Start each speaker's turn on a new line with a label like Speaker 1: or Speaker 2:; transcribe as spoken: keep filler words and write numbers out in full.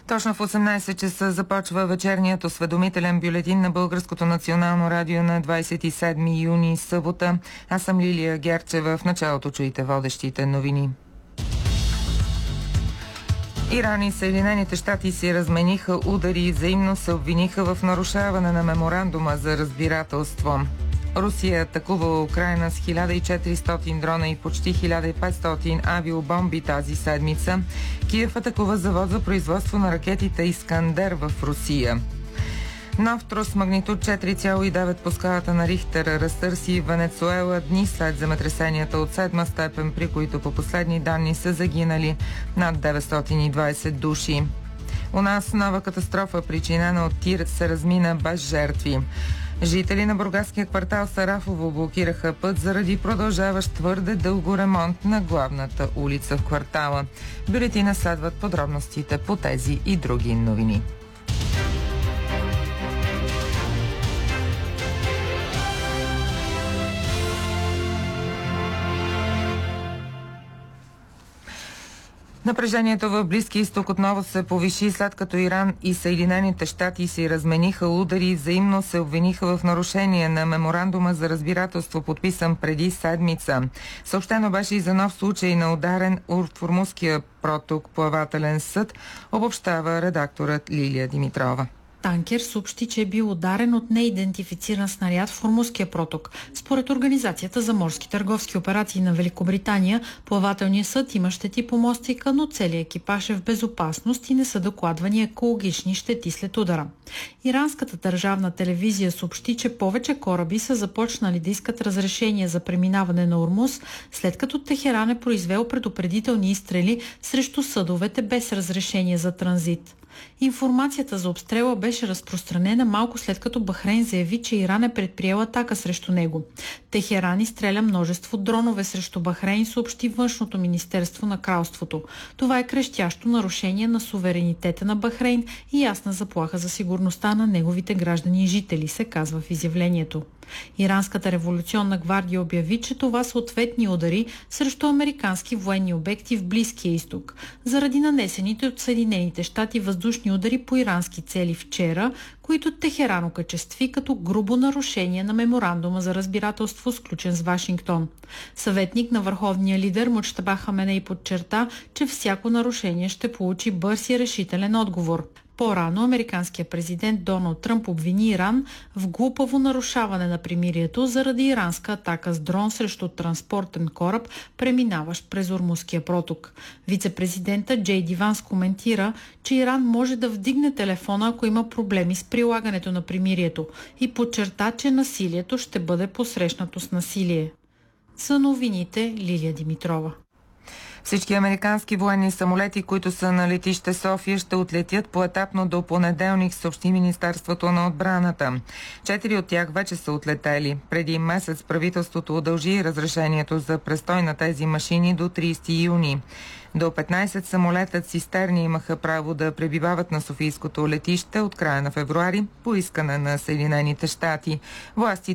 Speaker 1: Точно в осемнайсет часа започва вечерният осведомителен бюлетин на Българското национално радио на двайсет и седми юни, събота. Аз съм Лилия Герчева. В началото чуйте водещите новини. Иран и Съединените щати си размениха удари и взаимно се обвиниха в нарушаване на меморандума за разбирателство. Русия атакува Украйна с хиляда и четиристотин дрона и почти хиляда и петстотин авиобомби тази седмица. Киев атакува завод за производство на ракетите Искандер в Русия. Нов трус с магнитуд четири цяло и девет по скалата на Рихтер разтърси Венецуела дни след земетресенията от седма степен, при които по последни данни са загинали над деветстотин и двайсет души. У нас нова катастрофа, причинена от тир, се размина без жертви. Жители на бургаския квартал Сарафово блокираха път заради продължаващ твърде дълго ремонт на главната улица в квартала. В бюлетина следват подробностите по тези и други новини. Напрежението в Близкия изток отново се повиши, след като Иран и Съединените щати си размениха удари и взаимно се обвиниха в нарушение на меморандума за разбирателство, подписан преди седмица. Съобщено беше и за нов случай на ударен в Ормузския проток плавателен съд, обобщава редакторът Лилия Димитрова.
Speaker 2: Танкер съобщи, че е бил ударен от неидентифициран снаряд в Ормузския проток. Според Организацията за морски търговски операции на Великобритания, плавателният съд има щети по мостика, но целият екипаж е в безопасност и не са докладвани екологични щети след удара. Иранската държавна телевизия съобщи, че повече кораби са започнали да искат разрешение за преминаване на Ормуз, след като Техеран е произвел предупредителни изстрели срещу съдовете без разрешение за транзит. Информацията за обстрела беше разпространена малко след като Бахрейн заяви, че Иран е предприел атака срещу него. Техеран изстреля множество дронове срещу Бахрейн, съобщи Външното министерство на кралството. Това е крещящо нарушение на суверенитета на Бахрейн и ясна заплаха за сигурността на неговите граждани и жители, се казва в изявлението. Иранската революционна гвардия обяви, че това са ответни удари срещу американски военни обекти в Близкия изток, заради нанесените от Съединените щати въздушни удари по ирански цели вчера, които Техеран окачестви като грубо нарушение на меморандума за разбирателство, сключен с Вашингтон. Съветник на върховния лидер Муджтаба Хаменей подчерта, че всяко нарушение ще получи бърз и решителен отговор. По-рано американският президент Доналд Тръмп обвини Иран в глупаво нарушаване на примирието заради иранска атака с дрон срещу транспортен кораб, преминаващ през Ормузския проток. Вице-президентът Джей Ди Ванс коментира, че Иран може да вдигне телефона, ако има проблеми с прилагането на примирието, и подчерта, че насилието ще бъде посрещнато с насилие. За новините, Лилия Димитрова.
Speaker 1: Всички американски военни самолети, които са на летище София, ще отлетят поетапно до понеделник, съобщи Министерството на отбраната. Четири от тях вече са отлетели. Преди месец правителството удължи разрешението за престой на тези машини до трийсети юни. До петнайсет самолета цистерни имаха право да пребивават на Софийското летище от края на февруари по искане на Съединените щати. Властите